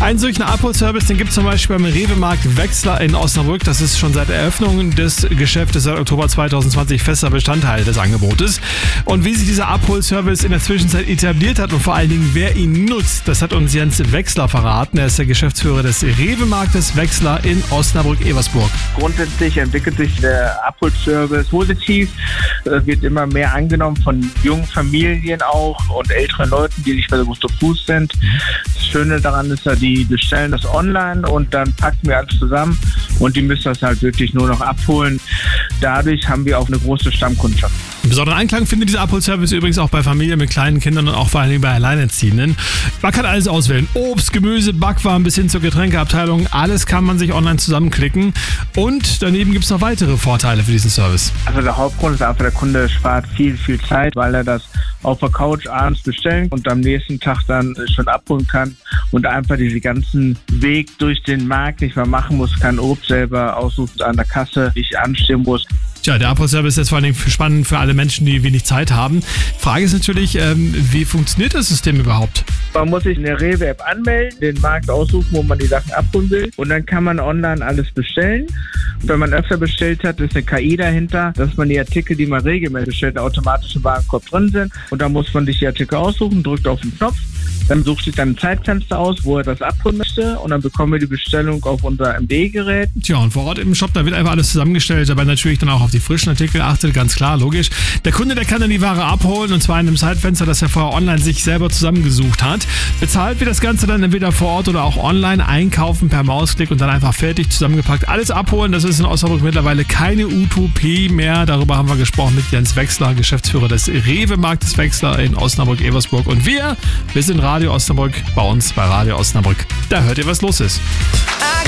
Einen solchen Abholservice, den gibt es zum Beispiel beim Rewe-Markt Wechsler in Osnabrück. Das ist schon seit Eröffnung des Geschäftes seit Oktober 2020 fester Bestandteil des Angebotes. Und wie sich dieser Abholservice in der Zwischenzeit etabliert hat und vor allen Dingen wer ihn nutzt, das hat uns Jens Wechsler verraten. Er ist der Geschäftsführer des Rewe-Marktes Wechsler in Osnabrück-Eversburg. Grundsätzlich entwickelt sich der Abholservice positiv, wird immer mehr angenommen von jungen Familien auch und älteren Leuten, die nicht mehr so gut zu Fuß sind. Das Schöne daran ist ja, die bestellen das online und dann packen wir alles zusammen und die müssen das halt wirklich nur noch abholen. Dadurch haben wir auch eine große Stammkundschaft. Besonderen Anklang findet dieser Abholservice übrigens auch bei Familien mit kleinen Kindern und auch vor allem bei Alleinerziehenden. Man kann alles auswählen. Obst, Gemüse, Backwaren bis hin zur Getränkeabteilung. Alles kann man sich online zusammenklicken. Und daneben gibt es noch weitere Vorteile für diesen Service. Also der Hauptgrund ist einfach, der Kunde spart viel Zeit, weil er das auf der Couch abends bestellen und am nächsten Tag dann schon abholen kann und einfach diesen ganzen Weg durch den Markt nicht mehr machen muss, kann Obst selber aussuchen an der Kasse, nicht anstehen muss. Tja, der Abholservice ist vor allem spannend für alle Menschen, die wenig Zeit haben. Frage ist natürlich, wie funktioniert das System überhaupt? Man muss sich in der Rewe-App anmelden, den Markt aussuchen, wo man die Sachen abholen will und dann kann man online alles bestellen. Und wenn man öfter bestellt hat, ist eine KI dahinter, dass man die Artikel, die man regelmäßig bestellt, automatisch im Warenkorb drin sind und dann muss man sich die Artikel aussuchen, drückt auf den Knopf. Dann sucht sich dann ein Zeitfenster aus, wo er das abholen möchte und dann bekommen wir die Bestellung auf unser MD-Gerät. Tja, und vor Ort im Shop, da wird einfach alles zusammengestellt, dabei natürlich dann auch auf die frischen Artikel achtet, ganz klar, logisch. Der Kunde, der kann dann die Ware abholen und zwar in einem Zeitfenster, das er vorher online sich selber zusammengesucht hat. Bezahlt wird das Ganze dann entweder vor Ort oder auch online, einkaufen per Mausklick und dann einfach fertig zusammengepackt. Alles abholen, das ist in Osnabrück mittlerweile keine Utopie mehr. Darüber haben wir gesprochen mit Jens Wechsler, Geschäftsführer des Rewe-Marktes Wechsler in Osnabrück-Eversburg. Und wir sind Radio Osnabrück, bei uns bei Radio Osnabrück. Da hört ihr, was los ist.